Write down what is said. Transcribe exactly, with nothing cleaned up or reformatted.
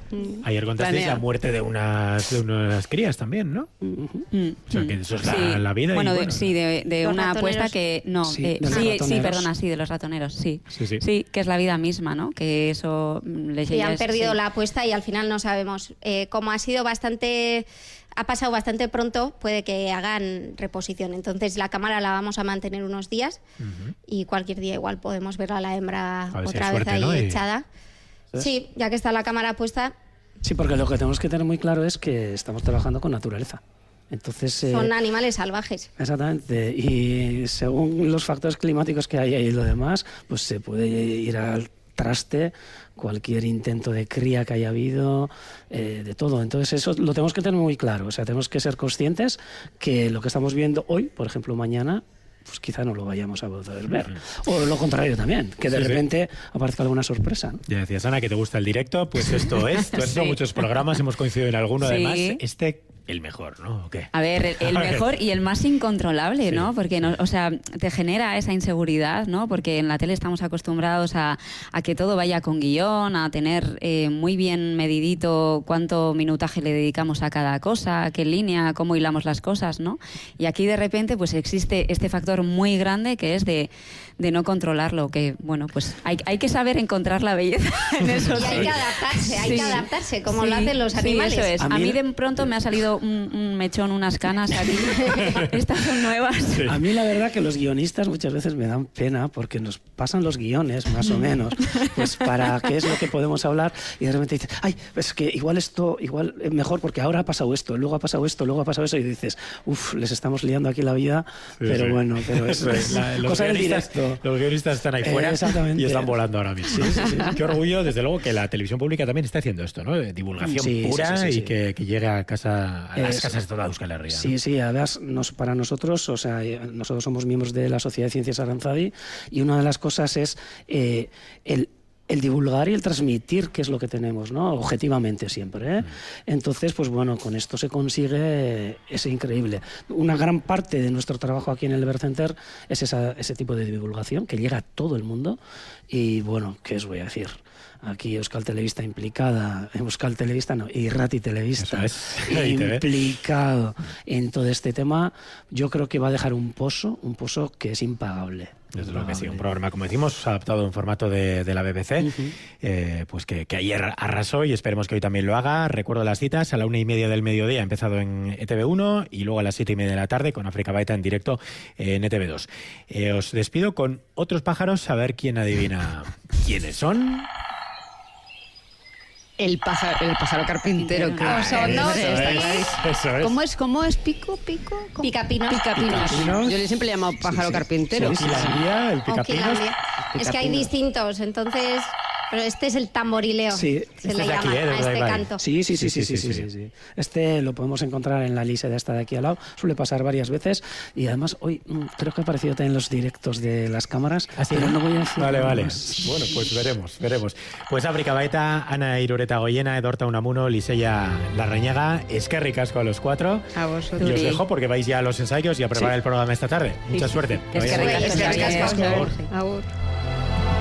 Mm. Ayer contasteis la muerte de unas, de unas crías también, ¿no? Mm. O sea, que eso es la, sí. la vida. Bueno, y, de, bueno sí, de, de una apuesta que... No, sí, eh, de sí, sí, perdona, sí, de los ratoneros, sí. Sí, sí. Sí, que es la vida misma, ¿no? Que eso les Y han es, perdido sí. la apuesta y al final no sabemos. Eh, como ha sido bastante... Ha pasado bastante pronto, puede que hagan reposición. Entonces la cámara la vamos a mantener unos días Uh-huh. y cualquier día igual podemos ver a la hembra A ver si otra hay vez suerte, ahí ¿no? Y- echada. ¿Sabes? Sí, ya que está la cámara puesta, Sí, porque lo que tenemos que tener muy claro es que estamos trabajando con naturaleza. Entonces, eh, son animales salvajes. exactamente, y según los factores climáticos que hay y lo demás, pues se puede ir al traste cualquier intento de cría que haya habido, eh, de todo. Entonces eso lo tenemos que tener muy claro. O sea, tenemos que ser conscientes que lo que estamos viendo hoy, por ejemplo, mañana, pues quizá no lo vayamos a poder ver. O lo contrario también, que de Sí, sí. repente aparezca alguna sorpresa, ¿no? Ya decías, Ana, que te gusta el directo, pues esto es. Tú has hecho Sí. muchos programas, hemos coincidido en alguno, Sí. además. Este, el mejor, ¿no? ¿O qué? A ver, el, el A ver. mejor y el más incontrolable, Sí, ¿no? Porque, no, sí. o sea, te genera esa inseguridad, ¿no? Porque en la tele estamos acostumbrados a, a que todo vaya con guión, a tener eh, muy bien medidito cuánto minutaje le dedicamos a cada cosa, qué línea, cómo hilamos las cosas, ¿no? Y aquí de repente pues existe este factor muy grande que es de, de no controlarlo, que, bueno, pues hay, hay que saber encontrar la belleza en eso. Y hay que adaptarse, hay Sí. que adaptarse, como Sí, lo hacen los sí, animales. eso es. A A mí- mí de pronto me ha salido un, un mechón, unas canas aquí. Estas son nuevas. Sí. A mí la verdad que los guionistas muchas veces me dan pena porque nos pasan los guiones, más o menos, pues para qué es lo que podemos hablar y de repente dices, ay, es que igual esto, igual es mejor porque ahora ha pasado esto, luego ha pasado esto, luego ha pasado eso y dices, uff, les estamos liando aquí la vida, Sí, pero sí. bueno, pero es, Eso es, la- los cosa del guionistas- directo. Los guionistas están ahí Eh, fuera exactamente. y están volando ahora mismo. Qué orgullo, desde luego, que la televisión pública también está haciendo esto, ¿no? De divulgación Sí, sí, pura sí, sí, y sí. Que, que llegue a casa, a las Es- casas de toda Euskal Herria. ¿no? Sí, sí, además nos, para nosotros, o sea, eh, nosotros somos miembros de la Sociedad de Ciencias Aranzadi y una de las cosas es eh, el, el divulgar y el transmitir qué es lo que tenemos, ¿no? Objetivamente siempre, ¿eh? Entonces, pues bueno, con esto se consigue, es increíble. Una gran parte de nuestro trabajo aquí en el Ibercenter es esa, ese tipo de divulgación que llega a todo el mundo y bueno, ¿qué os voy a decir? Aquí Euskal Telebista implicada, Euskal Telebista no, Irrati Telebista Eso es, I T V. implicado en todo este tema, yo creo que va a dejar un pozo, un pozo que es impagable. Desde luego que sí, un Impagable. programa, como decimos, adaptado en formato de, de la B B C, Ujú. eh, pues que, que ayer arrasó y esperemos que hoy también lo haga. Recuerdo las citas, a la una y media del mediodía ha empezado en E T V uno y luego a las siete y media de la tarde con África Baeta en directo en E T V dos. Eh, os despido con otros pájaros, a ver quién adivina quiénes son. El pájaro, el pájaro carpintero. que- Ah, son dos, Eso ¿sí? es. Eso es. ¿Cómo es? ¿Cómo es? ¿Pico? ¿Pico? ¿Cómo? Picapinos. Picapinos. Picapinos. Yo le siempre he llamado pájaro sí. carpintero. El Quilandia, el O picapinos. quilandia. Es que hay Picapinos. distintos, entonces... Pero este es el tamborileo, Sí. se Este le es de aquí, llama ¿eh? De a este Urdaibai. canto. Sí, sí, sí, Sí, sí, sí, sí, sí, sí, sí. sí. Este lo podemos encontrar en la lista de esta de aquí al lado. Suele pasar varias veces y además hoy mm, creo que ha aparecido también en los directos de las cámaras, ¿Ah, sí? pero no voy a decir Vale, nada vale. más. Bueno, pues veremos, veremos. Pues África Baeta, Ana Irureta Goyena, Edorta Unamuno, Liseya Larrañaga, Eskerrik asko a los cuatro. A Y vosotros. os Sí. dejo porque vais ya a los ensayos y a preparar Sí. el programa esta tarde. Mucha suerte. Que Es que vaya muy bien. ricasco. Es que ricasco. Por favor. Agur.